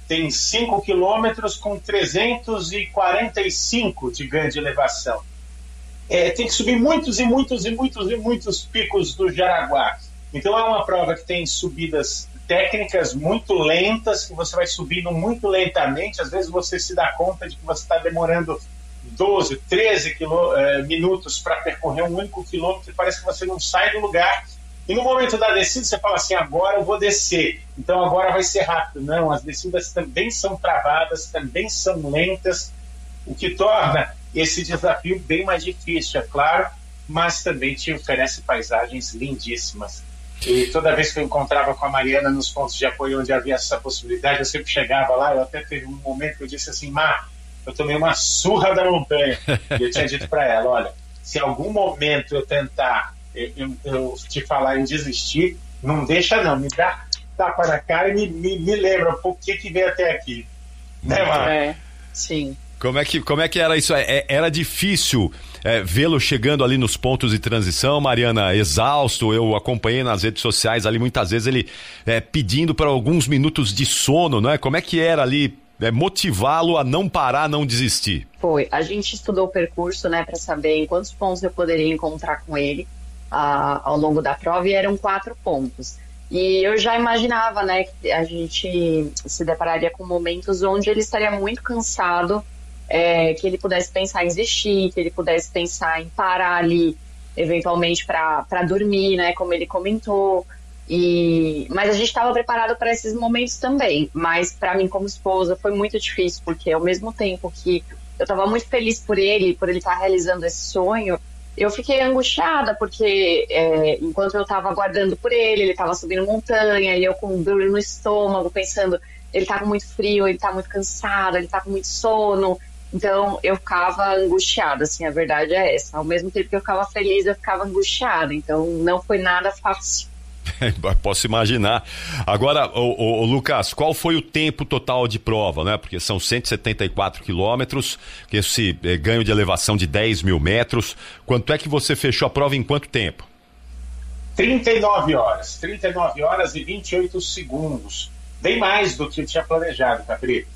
tem 5 quilômetros com 345 de ganho de elevação. Tem que subir muitos picos do Jaraguá. Então é uma prova que tem subidas técnicas muito lentas, que você vai subindo muito lentamente. Às vezes você se dá conta de que você está demorando 12, 13 minutos para percorrer um único quilômetro e parece que você não sai do lugar. E no momento da descida você fala assim, agora eu vou descer, então agora vai ser rápido. Não, as descidas também são travadas, também são lentas, o que torna esse desafio bem mais difícil, é claro, mas também te oferece paisagens lindíssimas. E toda vez que eu encontrava com a Mariana nos pontos de apoio onde havia essa possibilidade, eu sempre chegava lá, eu até teve um momento que eu disse assim, eu tomei uma surra da montanha. E eu tinha dito para ela, olha, se em algum momento eu tentar eu te falar em desistir, não deixa não, me dá tapa na cara e me lembra por que veio até aqui, né, Mar? Sim. Como é que era isso? Era difícil vê-lo chegando ali nos pontos de transição, Mariana, exausto? Eu acompanhei nas redes sociais ali muitas vezes ele pedindo para alguns minutos de sono, não é? Como é que era ali motivá-lo a não parar, não desistir? Foi, a gente estudou o percurso, né, para saber em quantos pontos eu poderia encontrar com ele ao longo da prova, e eram 4 pontos. E eu já imaginava, né, que a gente se depararia com momentos onde ele estaria muito cansado, que ele pudesse pensar em desistir, que ele pudesse pensar em parar ali, eventualmente para dormir, né, como ele comentou. Mas a gente estava preparado para esses momentos também. Mas para mim, como esposa, foi muito difícil, porque ao mesmo tempo que eu estava muito feliz por ele estar realizando esse sonho, eu fiquei angustiada, porque enquanto eu estava aguardando por ele estava subindo montanha, e eu com dor no estômago, pensando, ele tá com muito frio, ele tá muito cansado, ele tá com muito sono. Então eu ficava angustiada, assim, a verdade é essa. Ao mesmo tempo que eu ficava feliz, eu ficava angustiada. Então não foi nada fácil. Posso imaginar. Agora, o Lucas, qual foi o tempo total de prova, né? Porque são 174 quilômetros, esse ganho de elevação de 10 mil metros. Quanto é que você fechou a prova em quanto tempo? 39 horas e 28 segundos. Bem mais do que eu tinha planejado, Capri.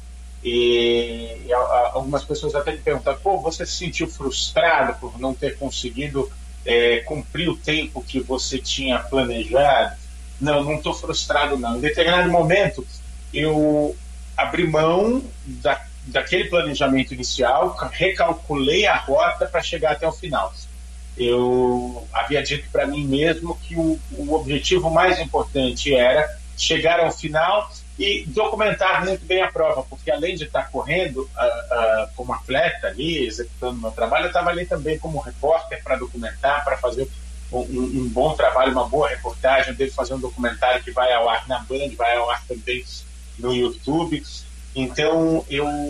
E algumas pessoas até me perguntaram, você se sentiu frustrado por não ter conseguido cumprir o tempo que você tinha planejado? Não estou frustrado não. Em determinado momento eu abri mão daquele planejamento inicial, recalculei a rota para chegar até o final. Eu havia dito para mim mesmo que o objetivo mais importante era chegar ao final e documentar muito bem a prova, porque além de estar correndo como atleta ali, executando meu trabalho, eu estava ali também como repórter para documentar, para fazer um bom trabalho, uma boa reportagem. Eu devo fazer um documentário que vai ao ar na Band, vai ao ar também no YouTube. Então,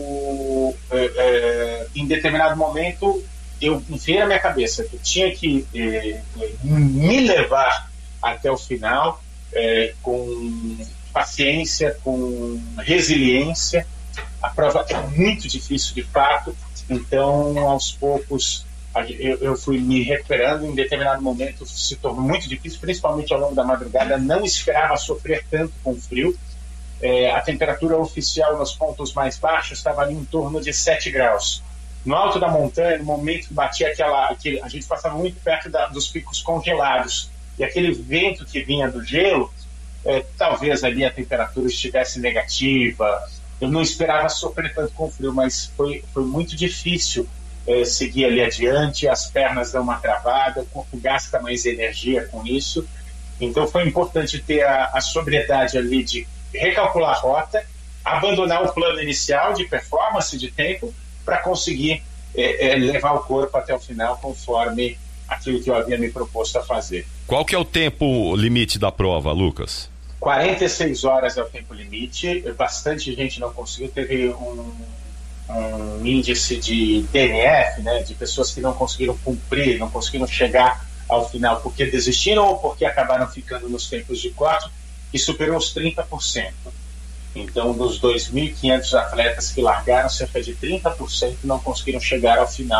em determinado momento, eu enfiei na minha cabeça que eu tinha que me levar até o final com paciência, com resiliência. A prova é muito difícil de fato, então aos poucos eu fui me recuperando. Em determinado momento se tornou muito difícil, principalmente ao longo da madrugada. Não esperava sofrer tanto com o frio. A temperatura oficial nos pontos mais baixos estava ali em torno de 7 graus. No alto da montanha, no momento que batia a gente passava muito perto dos picos congelados, e aquele vento que vinha do gelo, talvez ali a temperatura estivesse negativa. Eu não esperava sofrer tanto com o frio, mas foi muito difícil seguir ali adiante. As pernas dão uma travada, o corpo gasta mais energia com isso. Então foi importante ter a sobriedade ali de recalcular a rota, abandonar o plano inicial de performance, de tempo, para conseguir levar o corpo até o final conforme aquilo que eu havia me proposto a fazer. Qual que é o tempo limite da prova, Lucas? 46 horas é o tempo limite. Bastante gente não conseguiu. Teve um índice de DNF, né, de pessoas que não conseguiram cumprir, não conseguiram chegar ao final porque desistiram ou porque acabaram ficando nos tempos de corte, que superou os 30%. Então, dos 2.500 atletas que largaram, cerca de 30% não conseguiram chegar ao final.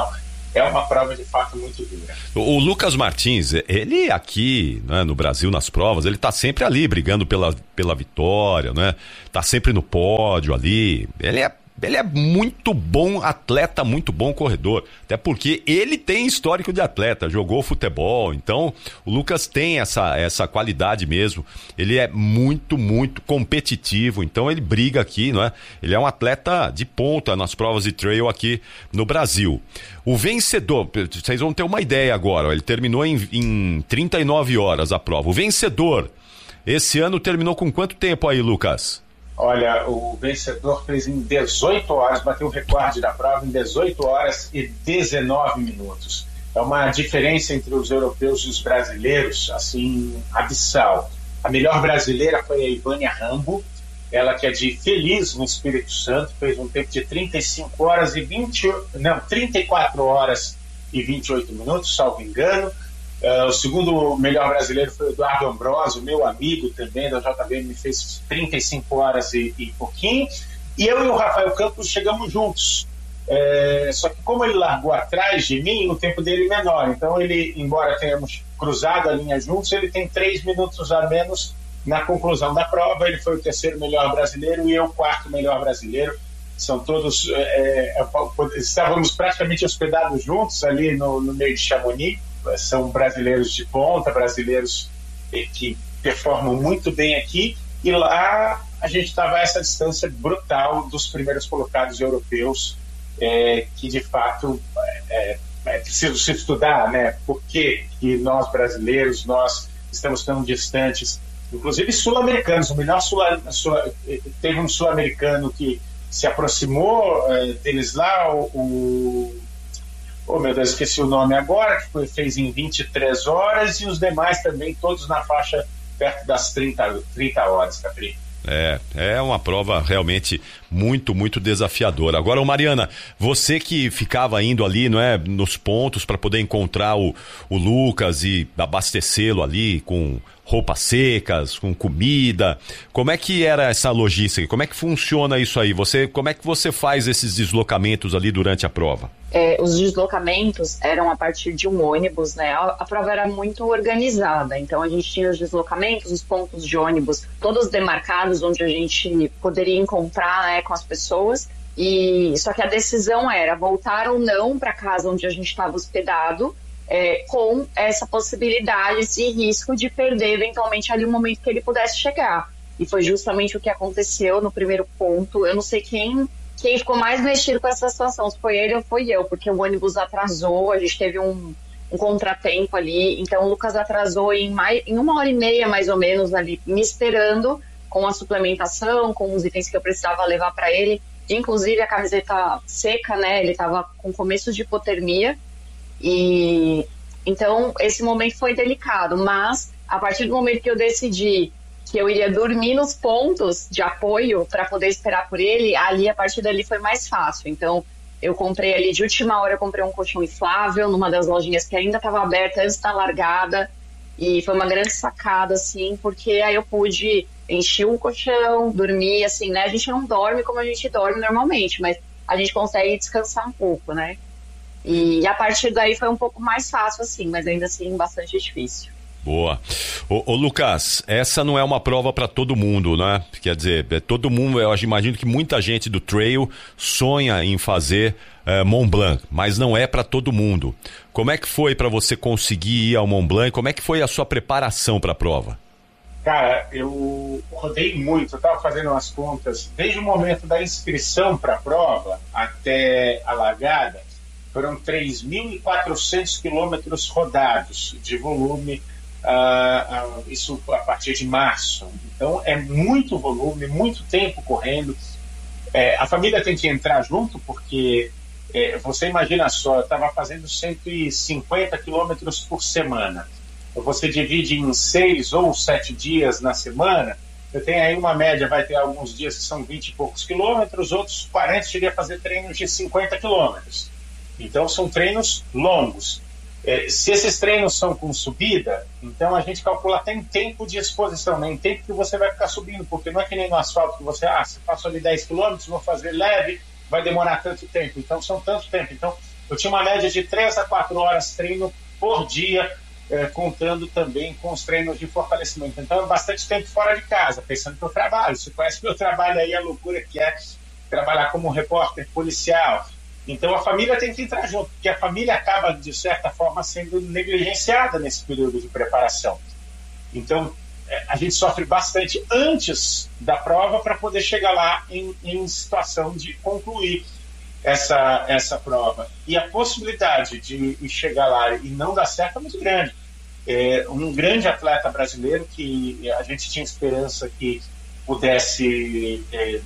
é uma prova de fato muito dura. O Lucas Martins, ele aqui, né, no Brasil, nas provas, ele tá sempre ali brigando pela vitória, né? Tá sempre no pódio ali. Ele é muito bom atleta, muito bom corredor. Até porque ele tem histórico de atleta, jogou futebol. Então, o Lucas tem essa qualidade mesmo. Ele é muito, muito competitivo. Então, ele briga aqui, não é? Ele é um atleta de ponta nas provas de trail aqui no Brasil. O vencedor, vocês vão ter uma ideia agora. Ele terminou em 39 horas a prova. O vencedor, esse ano terminou com quanto tempo aí, Lucas? Olha, o vencedor fez em 18 horas, bateu o recorde da prova em 18 horas e 19 minutos. É uma diferença entre os europeus e os brasileiros, assim, abissal. A melhor brasileira foi a Ivânia Rambo, ela que é de Feliz, no Espírito Santo, fez um tempo de 34 horas e 28 minutos, salvo engano. O segundo melhor brasileiro foi o Eduardo Ambrosio, meu amigo também da JBM, fez 35 horas e pouquinho. E eu e o Rafael Campos chegamos juntos. Só que como ele largou atrás de mim, o tempo dele é menor. Então ele, embora tenhamos cruzado a linha juntos, ele tem 3 minutos a menos na conclusão da prova. Ele foi o terceiro melhor brasileiro e eu o quarto melhor brasileiro. São todos... estávamos praticamente hospedados juntos ali no meio de Chamonix. São brasileiros de ponta, brasileiros que performam muito bem aqui, e lá a gente estava a essa distância brutal dos primeiros colocados europeus, que de fato é preciso se estudar, né? Por que nós brasileiros, nós estamos tão distantes, inclusive sul-americanos. O melhor teve um sul-americano que se aproximou deles lá, meu Deus, esqueci o nome agora, que fez em 23 horas, e os demais também, todos na faixa perto das 30 horas, Capri. É uma prova realmente muito, muito desafiadora. Agora, Mariana, você que ficava indo ali, não é, nos pontos para poder encontrar o Lucas e abastecê-lo ali com roupas secas, com comida, como é que era essa logística? Como é que funciona isso aí? Como é que você faz esses deslocamentos ali durante a prova? Os deslocamentos eram a partir de um ônibus, né? A prova era muito organizada, então a gente tinha os deslocamentos, os pontos de ônibus, todos demarcados, onde a gente poderia encontrar, né, com as pessoas. E só que a decisão era voltar ou não para casa onde a gente estava hospedado, com essa possibilidade, esse risco de perder eventualmente ali o momento que ele pudesse chegar. E foi justamente o que aconteceu no primeiro ponto. Eu não sei quem ficou mais mexido com essa situação, se foi ele ou foi eu, porque o ônibus atrasou, a gente teve um contratempo ali, então o Lucas atrasou em 1h30 mais ou menos ali, me esperando com a suplementação, com os itens que eu precisava levar para ele, inclusive a camiseta seca, né, ele estava com começo de hipotermia, e então esse momento foi delicado, mas a partir do momento que eu decidi que eu iria dormir nos pontos de apoio para poder esperar por ele, ali, a partir dali foi mais fácil. Então, eu comprei ali, de última hora, eu comprei um colchão inflável numa das lojinhas que ainda estava aberta antes da largada, e foi uma grande sacada, assim, porque aí eu pude encher o colchão, dormir, assim, né? A gente não dorme como a gente dorme normalmente, mas a gente consegue descansar um pouco, né? E a partir daí foi um pouco mais fácil, assim, mas ainda assim bastante difícil. Boa. Ô Lucas, essa não é uma prova para todo mundo, né? Quer dizer, todo mundo, eu imagino que muita gente do trail sonha em fazer Mont Blanc, mas não é para todo mundo. Como é que foi para você conseguir ir ao Mont Blanc? Como é que foi a sua preparação para a prova? Cara, eu rodei muito, eu estava fazendo umas contas, desde o momento da inscrição para a prova até a largada, foram 3.400 quilômetros rodados de volume, isso a partir de março. Então é muito volume, muito tempo correndo. A família tem que entrar junto, porque você imagina só, eu estava fazendo 150 quilômetros por semana. Você divide em 6 ou 7 dias na semana, eu tenho aí uma média, vai ter alguns dias que são 20 e poucos quilômetros, outros 40, cheguei a fazer treinos de 50 quilômetros. Então são treinos longos. Se esses treinos são com subida, então a gente calcula até em tempo de exposição, né? Em tempo que você vai ficar subindo, porque não é que nem no asfalto que você, se passo ali 10 km, vou fazer leve, vai demorar tanto tempo, então são tanto tempo. Então eu tinha uma média de 3 a 4 horas treino por dia, contando também com os treinos de fortalecimento. Então, bastante tempo fora de casa, pensando que eu trabalho. Você conhece meu trabalho aí, a loucura que é trabalhar como repórter policial. Então, a família tem que entrar junto, porque a família acaba, de certa forma, sendo negligenciada nesse período de preparação. Então, a gente sofre bastante antes da prova para poder chegar lá em situação de concluir essa prova. E a possibilidade de chegar lá e não dar certo é muito grande. Um grande atleta brasileiro que a gente tinha esperança que pudesse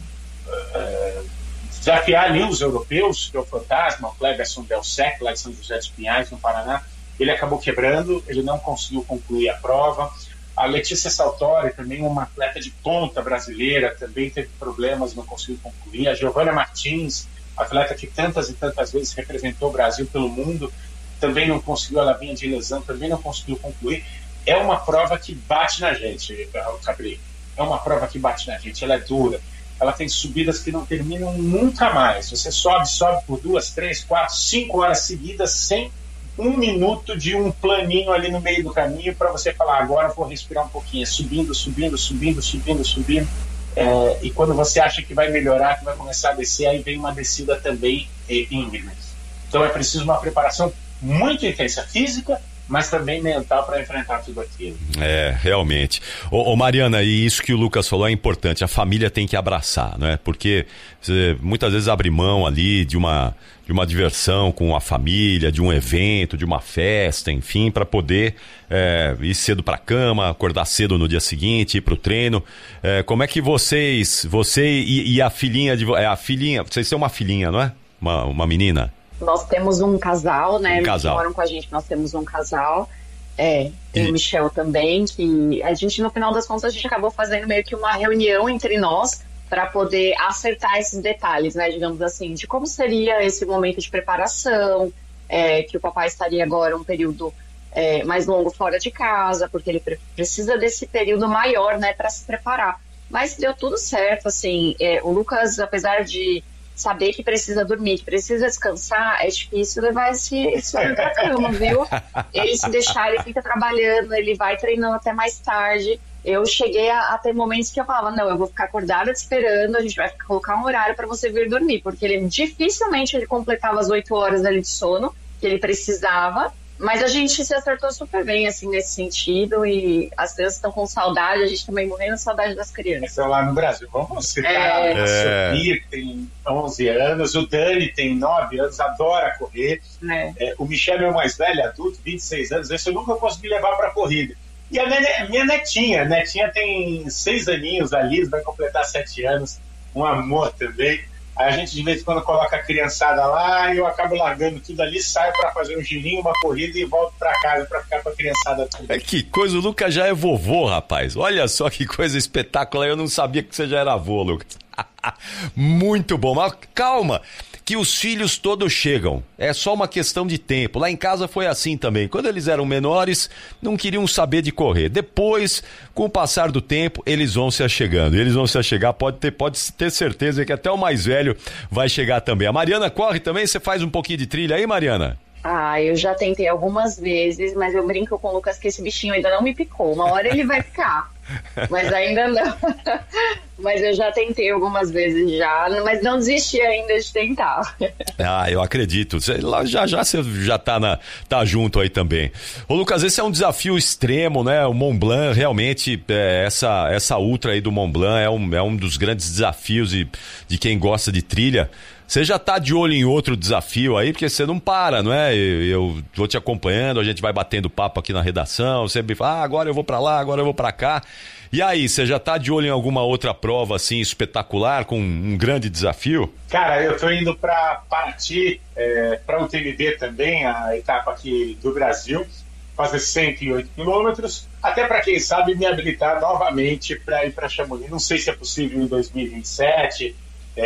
desafiar ali os europeus, que é o Fantasma, o Cleverson Del Sec, lá de São José dos Pinhais, no Paraná, ele acabou quebrando, ele não conseguiu concluir a prova. A Letícia Saltori, também uma atleta de ponta brasileira, também teve problemas, não conseguiu concluir. A Giovana Martins, atleta que tantas e tantas vezes representou o Brasil pelo mundo, também não conseguiu, ela vinha de lesão, também não conseguiu concluir. É uma prova que bate na gente, Capri. É uma prova que bate na gente, ela é dura. Ela tem subidas que não terminam nunca mais. Você sobe por 2, 3, 4, 5 horas seguidas sem um minuto de um planinho ali no meio do caminho para você falar, agora eu vou respirar um pouquinho. É subindo, subindo, subindo, subindo, subindo. E quando você acha que vai melhorar, que vai começar a descer, aí vem uma descida também íngreme. Então é preciso uma preparação muito intensa física, mas também mental para enfrentar tudo aquilo. Realmente. Ô Mariana, e isso que o Lucas falou é importante, a família tem que abraçar, né? Porque você muitas vezes abre mão ali de uma diversão com a família, de um evento, de uma festa, enfim, para poder ir cedo para a cama, acordar cedo no dia seguinte, ir para o treino. Como é que você e a filhinha, vocês têm uma filhinha, não é? Uma menina? Nós temos um casal, né? Um casal. Que moram com a gente, nós temos um casal. Tem o Michel também, que a gente, no final das contas, a gente acabou fazendo meio que uma reunião entre nós para poder acertar esses detalhes, né? Digamos assim, de como seria esse momento de preparação, que o papai estaria agora um período mais longo fora de casa, porque ele precisa desse período maior, né, para se preparar. Mas deu tudo certo, assim. O Lucas, apesar de saber que precisa dormir, que precisa descansar, é difícil levar esse homem pra cama, viu? Ele se deixar, ele fica trabalhando, ele vai treinando até mais tarde. Eu cheguei a ter momentos que eu falava, não, eu vou ficar acordada te esperando, a gente vai colocar um horário para você vir dormir, porque dificilmente ele completava as 8 horas ali de sono que ele precisava. Mas a gente se acertou super bem, assim, nesse sentido, e as crianças estão com saudade, a gente também morrendo de saudade das crianças. Estão lá no Brasil, vamos citar a Sofia, que tem 11 anos, o Dani tem 9 anos, adora correr, o Michel é o mais velho, adulto, 26 anos, esse eu nunca consegui levar para corrida. E a minha netinha tem 6 aninhos, a Liz vai completar 7 anos, um amor também. Aí a gente de vez em quando coloca a criançada lá e eu acabo largando tudo ali, saio para fazer um girinho, uma corrida e volto para casa para ficar com a criançada toda. Que coisa, o Lucas já é vovô, rapaz. Olha só que coisa espetacular, eu não sabia que você já era avô, Lucas. Muito bom, mas calma, que os filhos todos chegam, é só uma questão de tempo. Lá em casa foi assim também, quando eles eram menores não queriam saber de correr, depois com o passar do tempo eles vão se achegando, pode ter certeza que até o mais velho vai chegar também. A Mariana corre também, você faz um pouquinho de trilha aí, Mariana? Eu já tentei algumas vezes, mas eu brinco com o Lucas que esse bichinho ainda não me picou. Uma hora ele vai ficar, mas ainda não. Mas eu já tentei algumas vezes já, mas não desisti ainda de tentar. Eu acredito. Já você já tá junto aí também. Ô Lucas, esse é um desafio extremo, né? O Mont Blanc, realmente, essa ultra aí do Mont Blanc é um dos grandes desafios de quem gosta de trilha. Você já tá de olho em outro desafio aí, porque você não para, não é? Eu vou te acompanhando, a gente vai batendo papo aqui na redação, sempre fala, agora eu vou pra lá, agora eu vou pra cá. E aí, você já tá de olho em alguma outra prova, assim, espetacular, com um grande desafio? Cara, eu tô indo pra Paraty, pra UTMB também, a etapa aqui do Brasil, fazer 108 quilômetros, até para quem sabe me habilitar novamente para ir para Chamonix. Não sei se é possível em 2027,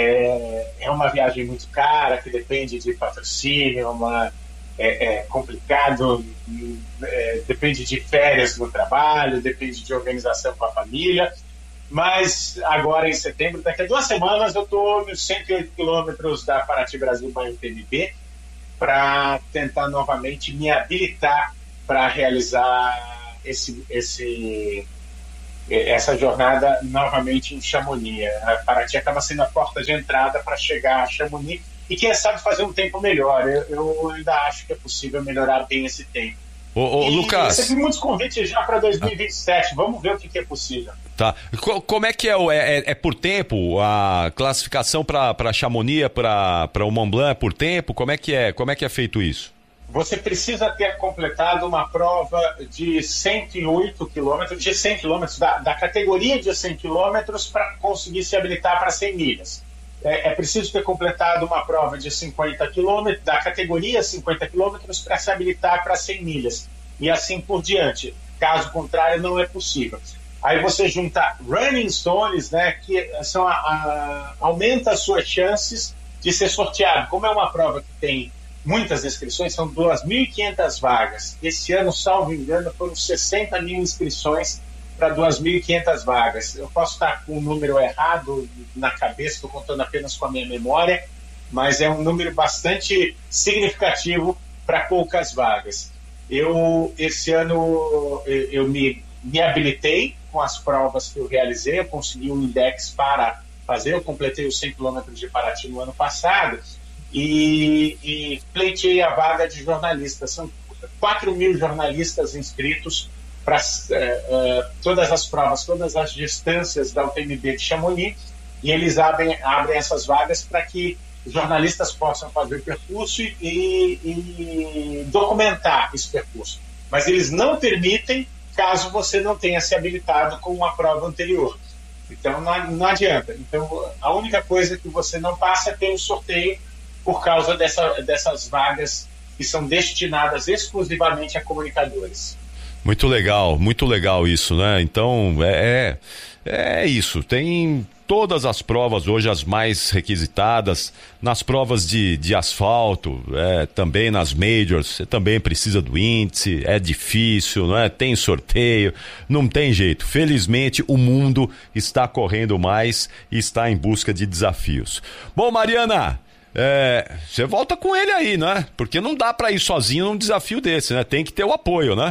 é uma viagem muito cara, que depende de patrocínio, é complicado, depende de férias no trabalho, depende de organização com a família, mas agora em setembro, daqui a 2 semanas, eu estou nos 108 quilômetros da Paraty Brasil by UTMB, para tentar novamente me habilitar para realizar essa jornada novamente em Chamonix. A Paraty acaba sendo a porta de entrada para chegar a Chamonix e quem sabe fazer um tempo melhor. Eu ainda acho que é possível melhorar bem esse tempo. Lucas, recebi muitos convites já para 2027, vamos ver o que é possível. Tá. Como é que é por tempo? A classificação para Chamonix, para o Mont Blanc é por tempo? Como é que é feito isso? Você precisa ter completado uma prova de 108 quilômetros, de 100 quilômetros, da categoria de 100 quilômetros para conseguir se habilitar para 100 milhas. É preciso ter completado uma prova de 50 quilômetros, da categoria 50 quilômetros para se habilitar para 100 milhas. E assim por diante. Caso contrário, não é possível. Aí você junta running stones, né, que são aumenta as suas chances de ser sorteado. Como é uma prova que tem muitas inscrições, são 2.500 vagas. Esse ano, salvo engano, foram 60 mil inscrições para 2.500 vagas. Eu posso estar com um número errado na cabeça, estou contando apenas com a minha memória, mas é um número bastante significativo para poucas vagas. Esse ano, eu me habilitei com as provas que eu realizei, eu consegui um index para fazer, eu completei os 100 km de Paraty no ano passado, e pleiteei a vaga de jornalista. São 4.000 jornalistas inscritos para todas as provas, todas as distâncias da UTMB de Chamonix, e eles abrem essas vagas para que os jornalistas possam fazer o percurso e documentar esse percurso. Mas eles não permitem caso você não tenha se habilitado com uma prova anterior. Então não adianta. Então a única coisa que você não passa é ter um sorteio por causa dessas vagas que são destinadas exclusivamente a comunicadores. Muito legal isso, né? Então, é isso. Tem todas as provas hoje, as mais requisitadas, nas provas de asfalto, também nas majors, você também precisa do índice, é difícil, não é? Tem sorteio, não tem jeito. Felizmente, o mundo está correndo mais e está em busca de desafios. Bom, Mariana, você volta com ele aí, né? Porque não dá para ir sozinho num desafio desse, né? Tem que ter o apoio, né?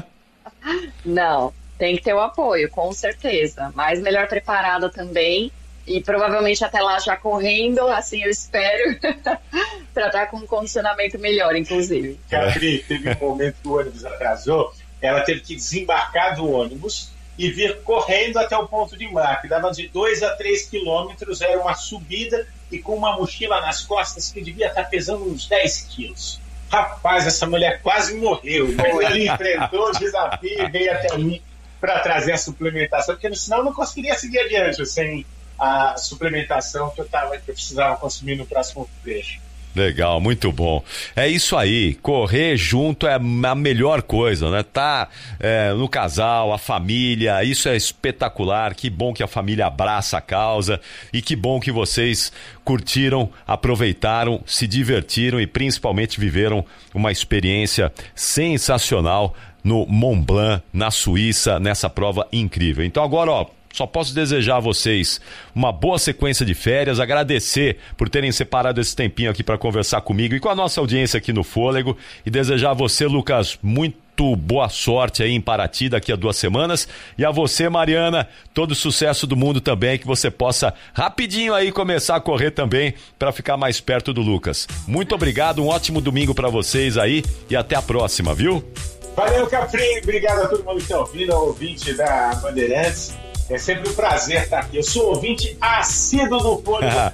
Não, tem que ter o apoio, com certeza. Mas melhor preparada também. E provavelmente até lá já correndo, assim eu espero, para estar com um condicionamento melhor, inclusive. Capri, teve um momento que o ônibus atrasou, ela teve que desembarcar do ônibus e vir correndo até o ponto de embarque. Dava de 2 a 3 quilômetros, era uma subida e com uma mochila nas costas que devia estar pesando uns 10 quilos. Rapaz, essa mulher quase morreu. Mas ele enfrentou o desafio e veio até mim para trazer a suplementação, porque senão eu não conseguiria seguir adiante sem a suplementação que eu precisava consumir no próximo trecho. Legal, muito bom. É isso aí, correr junto é a melhor coisa, né? Tá no casal, a família, isso é espetacular. Que bom que a família abraça a causa e que bom que vocês curtiram, aproveitaram, se divertiram e principalmente viveram uma experiência sensacional no Mont Blanc, na Suíça, nessa prova incrível. Então agora, só posso desejar a vocês uma boa sequência de férias, agradecer por terem separado esse tempinho aqui para conversar comigo e com a nossa audiência aqui no Fôlego e desejar a você, Lucas, muito boa sorte aí em Paraty daqui a 2 semanas e a você, Mariana, todo o sucesso do mundo também, que você possa rapidinho aí começar a correr também para ficar mais perto do Lucas. Muito obrigado, um ótimo domingo para vocês aí e até a próxima, viu? Valeu, Capri, obrigado a todo mundo que está ouvindo, ao ouvinte da Bandeirantes. É sempre um prazer estar aqui. Eu sou ouvinte assíduo do Fôlego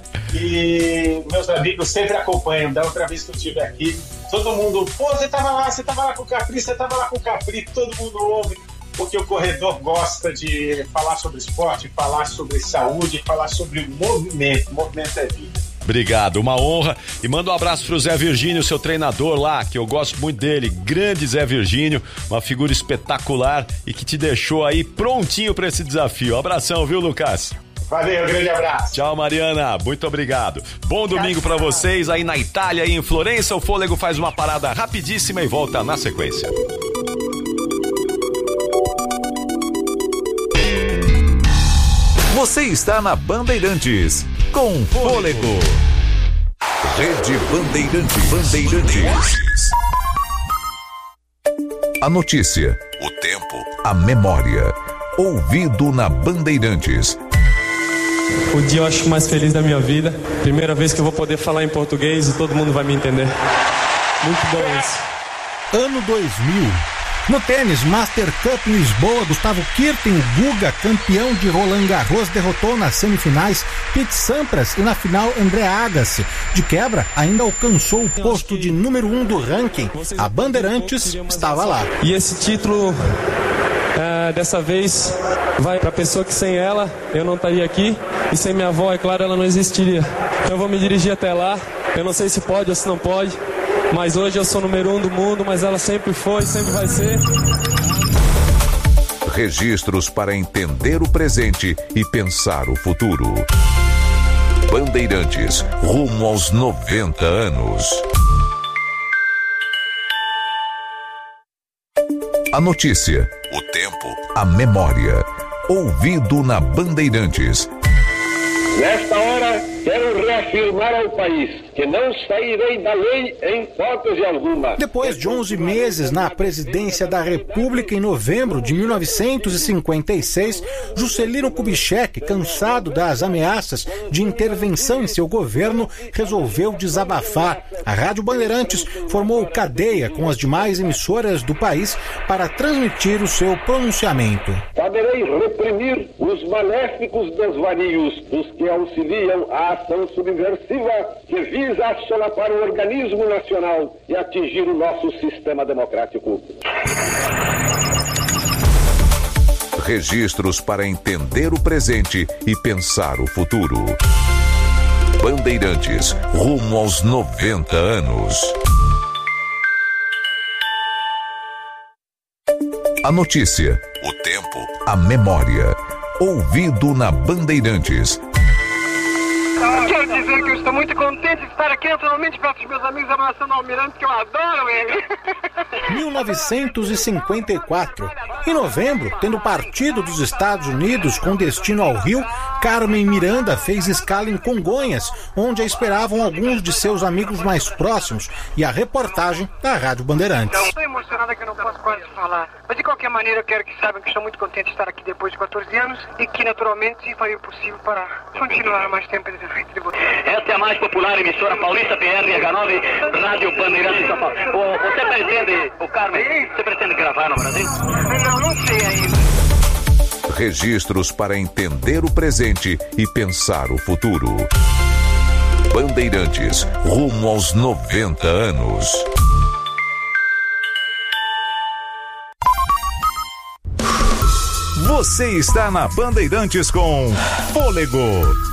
e meus amigos sempre acompanham. Da outra vez que eu estive aqui, todo mundo, você estava lá com o Capri, todo mundo ouve, porque o corredor gosta de falar sobre esporte, falar sobre saúde, falar sobre movimento. Movimento é vida. Obrigado, uma honra. E manda um abraço pro Zé Virgínio, seu treinador lá, que eu gosto muito dele. Grande Zé Virgínio, uma figura espetacular e que te deixou aí prontinho para esse desafio. Abração, viu, Lucas? Valeu, grande abraço. Tchau, Mariana, muito obrigado. Bom domingo para vocês aí na Itália e em Florença. O Fôlego faz uma parada rapidíssima e volta na sequência. Você está na Bandeirantes com Fôlego. Rede Bandeirantes. A notícia, o tempo, a memória. Ouvido na Bandeirantes. O dia eu acho mais feliz da minha vida. Primeira vez que eu vou poder falar em português e todo mundo vai me entender. Muito bom isso. Ano 2000. No tênis, Master Cup em Lisboa, Gustavo Kirten, Guga, campeão de Roland Garros, derrotou nas semifinais Pete Sampras e na final André Agassi. De quebra, ainda alcançou o posto de número 1 do ranking. A Bandeirantes estava lá. E esse título, dessa vez, vai para a pessoa que sem ela eu não estaria aqui. E sem minha avó, é claro, ela não existiria. Então eu vou me dirigir até lá. Eu não sei se pode ou se não pode. Mas hoje eu sou número 1 do mundo, mas ela sempre foi, sempre vai ser. Registros para entender o presente e pensar o futuro. Bandeirantes, rumo aos 90 anos. A notícia, o tempo, a memória. Ouvido na Bandeirantes. Nesta hora, quero reafirmar ao país que não sairei da lei em hipótese alguma. Depois de 11 meses na presidência da República, em novembro de 1956, Juscelino Kubitschek, cansado das ameaças de intervenção em seu governo, resolveu desabafar. A Rádio Bandeirantes formou cadeia com as demais emissoras do país para transmitir o seu pronunciamento. Saberei reprimir os maléficos desvarios dos que auxiliam a ação subversiva que visa solapar o organismo nacional e atingir o nosso sistema democrático. Registros para entender o presente e pensar o futuro. Bandeirantes, rumo aos 90 anos. A notícia, o tempo, a memória. Ouvido na Bandeirantes. Quero dizer que eu estou muito contente de estar aqui naturalmente perto dos meus amigos abraçando o Almirante, que eu adoro ele. 1954. Em novembro, tendo partido dos Estados Unidos com destino ao Rio, Carmen Miranda fez escala em Congonhas, onde a esperavam alguns de seus amigos mais próximos, e a reportagem da Rádio Bandeirantes. Estou emocionada que eu não posso quase falar. Mas de qualquer maneira eu quero que saibam que estou muito contente de estar aqui depois de 14 anos e que naturalmente farei o possível para continuar mais tempo de frente de vocês. Esta é a mais popular emissora paulista, PRH9, Rádio Bandeirantes São Paulo. Você pretende, o Carmen, você pretende gravar no Brasil? Não sei ainda. Registros para entender o presente e pensar o futuro. Bandeirantes, rumo aos 90 anos. Você está na Bandeirantes com Fôlego.